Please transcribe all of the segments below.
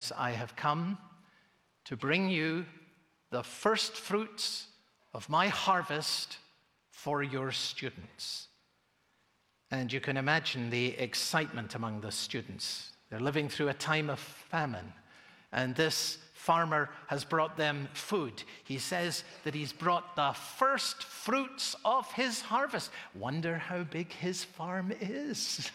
says, I have come to bring you the first fruits of my harvest for your students. And you can imagine the excitement among the students. They're living through a time of famine, and this farmer has brought them food. He says that he's brought the first fruits of his harvest. Wonder how big his farm is.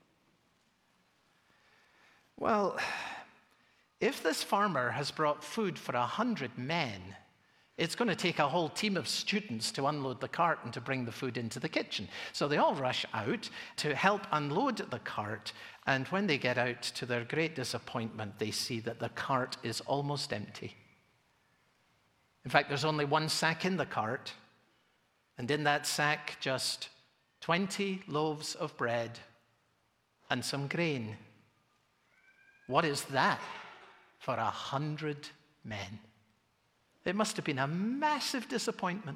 Well, if this farmer has brought food for 100 men, it's going to take a whole team of students to unload the cart and to bring the food into the kitchen. So they all rush out to help unload the cart, and when they get out, to their great disappointment, they see that the cart is almost empty. In fact, there's only one sack in the cart, and in that sack, just 20 loaves of bread and some grain. What is that for 100 men? It must have been a massive disappointment.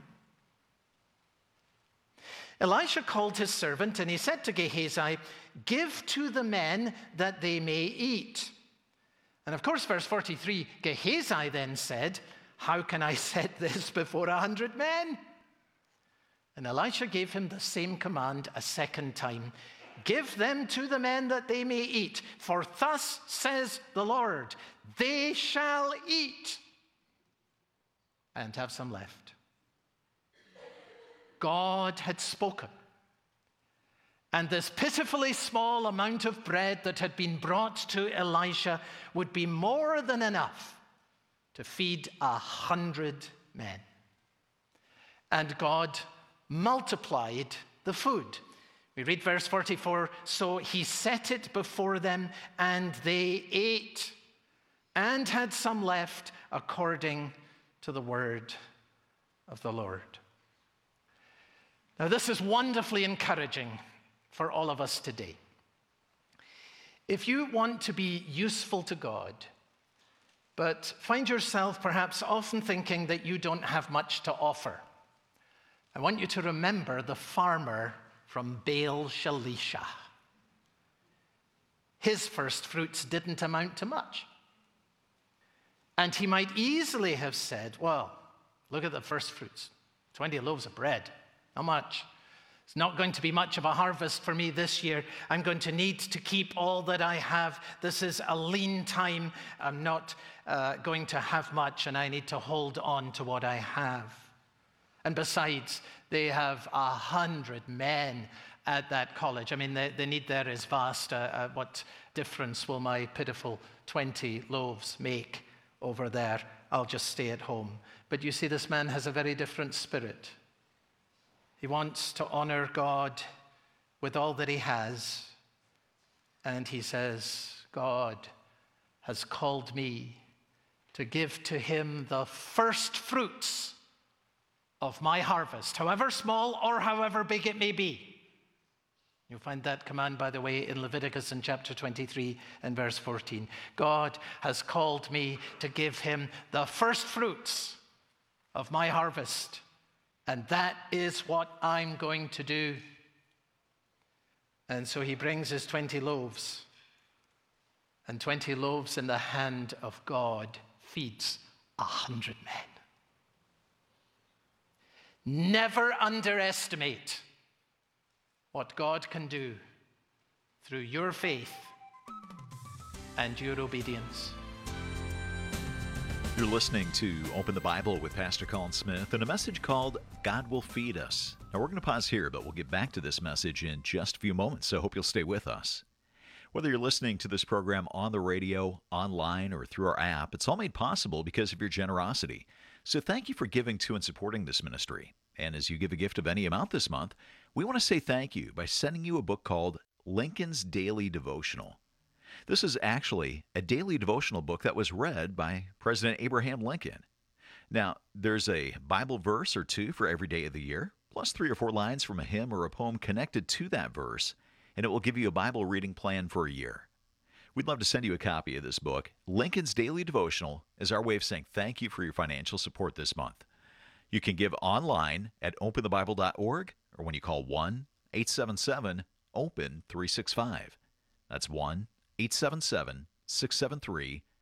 Elisha called his servant and he said to Gehazi, give to the men that they may eat. And of course, verse 43, Gehazi then said, how can I set this before 100 men? And Elisha gave him the same command a second time. Give them to the men that they may eat, for thus says the Lord, they shall eat and have some left. God had spoken, and this pitifully small amount of bread that had been brought to Elisha would be more than enough to feed 100 men. And God multiplied the food. We read verse 44, so he set it before them, and they ate, and had some left according to the word of the Lord. Now, this is wonderfully encouraging for all of us today. If you want to be useful to God, but find yourself perhaps often thinking that you don't have much to offer, I want you to remember the farmer from Baal Shalisha. His first fruits didn't amount to much. And he might easily have said, well, look at the first fruits, 20 loaves of bread, how much? It's not going to be much of a harvest for me this year. I'm going to need to keep all that I have. This is a lean time. I'm not going to have much, and I need to hold on to what I have. And besides, they have 100 men at that college. I mean, the need there is vast. What difference will my pitiful 20 loaves make over there? I'll just stay at home. But you see, this man has a very different spirit. He wants to honor God with all that he has. And he says, God has called me to give to him the first fruits of my harvest, however small or however big it may be. You'll find that command, by the way, in Leviticus in chapter 23 and verse 14. God has called me to give him the first fruits of my harvest, and that is what I'm going to do. And so he brings his 20 loaves, and 20 loaves in the hand of God feeds 100 men. Never underestimate what God can do through your faith and your obedience. You're listening to Open the Bible with Pastor Colin Smith and a message called God Will Feed Us. Now we're going to pause here, but we'll get back to this message in just a few moments, so I hope you'll stay with us. Whether you're listening to this program on the radio, online, or through our app, it's all made possible because of your generosity. So thank you for giving to and supporting this ministry. And as you give a gift of any amount this month, we want to say thank you by sending you a book called Lincoln's Daily Devotional. This is actually a daily devotional book that was read by President Abraham Lincoln. Now, there's a Bible verse or two for every day of the year, plus 3 or 4 lines from a hymn or a poem connected to that verse, and it will give you a Bible reading plan for a year. We'd love to send you a copy of this book. Lincoln's Daily Devotional is our way of saying thank you for your financial support this month. You can give online at openthebible.org or when you call 1-877-OPEN-365. That's 1-877-673-3735.